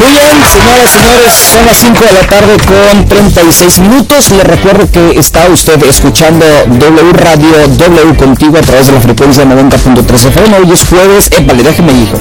Muy bien, señoras y señores, son las 5 de la tarde con 36 minutos. Les recuerdo que está usted escuchando W Radio, W Contigo a través de la frecuencia 90.3 FM. Hoy es jueves, vale, déjeme ir.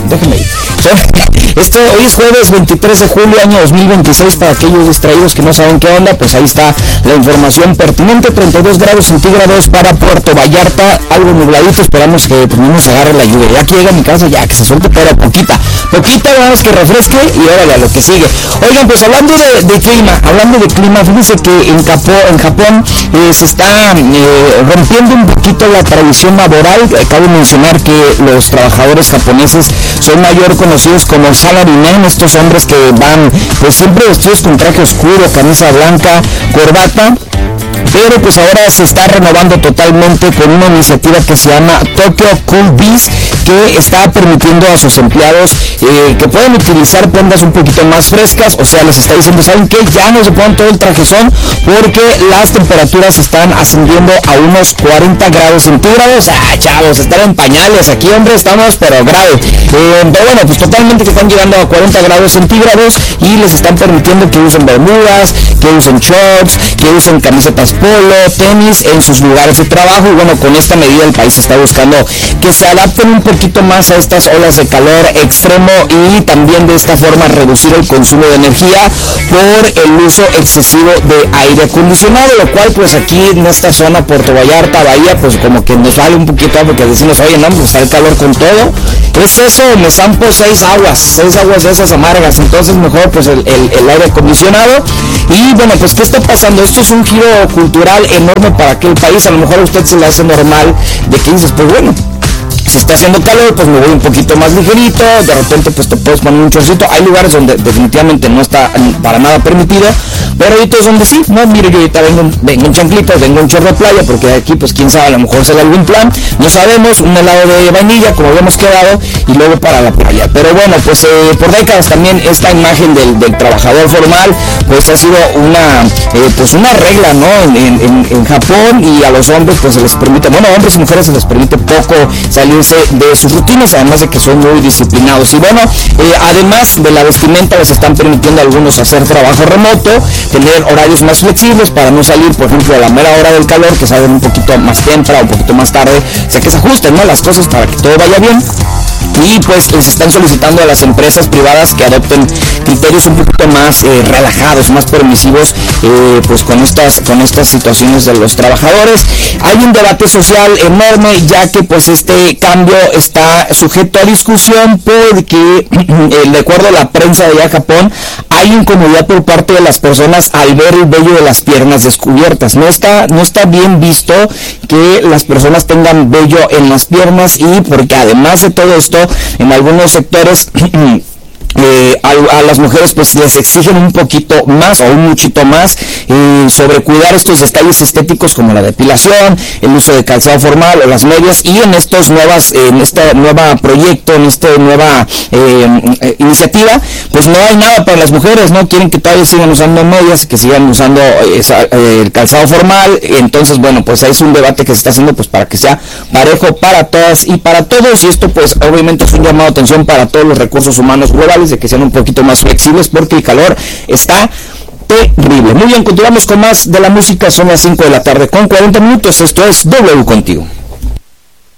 Hoy es jueves 23 de julio, año 2026. Para aquellos distraídos que no saben qué onda, pues ahí está la información pertinente. 32 grados centígrados para Puerto Vallarta, algo nubladito. Esperamos que pues, no nos agarre la lluvia. Ya que llega a mi casa, ya que se suelte, pero poquita, vamos que refresque y órale a lo que sigue. Oigan, pues hablando de clima, fíjense que en Japón se está rompiendo un poquito la tradición laboral. Cabe mencionar que los trabajadores japoneses son mayor conocidos como salarymen, estos hombres que van pues siempre vestidos con traje oscuro, camisa blanca, corbata. Pero pues ahora se está renovando totalmente con una iniciativa que se llama Tokyo Cool Biz, que está permitiendo a sus empleados que puedan utilizar prendas un poquito más frescas. O sea, les está diciendo, ¿saben qué? Ya no se ponen todo el trajezón porque las temperaturas están ascendiendo a unos 40 grados centígrados. Chavos, están en pañales aquí, hombre, estamos pero grave. Pero bueno, pues totalmente que están llegando a 40 grados centígrados y les están permitiendo que usen bermudas, que usen shorts, que usen camisetas polo, tenis en sus lugares de trabajo. Y bueno, con esta medida el país está buscando que se adapten un poquito más a estas olas de calor extremo y también de esta forma reducir el consumo de energía por el uso excesivo de aire acondicionado, lo cual pues aquí en esta zona, Puerto Vallarta, Bahía, pues como que nos vale un poquito porque decimos, oye, no, pues está el calor con todo. Es eso, me zampo 6 aguas de esas amargas, entonces mejor pues el aire acondicionado. Y bueno, pues ¿qué está pasando? Esto es un giro cultural enorme para aquel país. A lo mejor a usted se le hace normal de que dices, pues bueno, si está haciendo calor, pues me voy un poquito más ligerito, de repente pues te puedes poner un chorcito. Hay lugares donde definitivamente no está para nada permitido, pero hay otros donde sí. No, mire, yo ahorita vengo en chanclitas, vengo en chorro de playa, porque de aquí pues quién sabe, a lo mejor sale algún plan, no sabemos, un helado de vainilla como habíamos quedado y luego para la playa. Pero bueno, pues por décadas también esta imagen del trabajador formal pues ha sido una regla, ¿no? En Japón, y a los hombres pues se les permite, bueno, hombres y mujeres se les permite poco salir de sus rutinas, además de que son muy disciplinados. Y bueno, además de la vestimenta, les están permitiendo a algunos hacer trabajo remoto, tener horarios más flexibles para no salir, por ejemplo, a la mera hora del calor, que salgan un poquito más temprano, un poquito más tarde, o sea, que se ajusten, ¿no?, las cosas para que todo vaya bien. Y pues les están solicitando a las empresas privadas que adopten criterios un poquito más relajados, más permisivos, pues con estas situaciones de los trabajadores. Hay un debate social enorme, ya que pues este cambio está sujeto a discusión porque de acuerdo a la prensa de allá de Japón, hay incomodidad por parte de las personas al ver el vello de las piernas descubiertas. No está bien visto que las personas tengan vello en las piernas, y porque además de todo esto, en algunos sectores a las mujeres pues les exigen un poquito más o un muchito más sobre cuidar estos detalles estéticos como la depilación, el uso de calzado formal o las medias. Y en este nuevo proyecto, en esta nueva iniciativa, pues no hay nada para las mujeres, no quieren que todavía sigan usando medias, que sigan usando el calzado formal. Entonces bueno, pues es un debate que se está haciendo pues para que sea parejo para todas y para todos, y esto pues obviamente es un llamado de atención para todos los recursos humanos globales, de que sean un poquito más flexibles porque el calor está terrible. Muy bien, continuamos con más de la música. Son las 5 de la tarde con 40 minutos. Esto es W Contigo.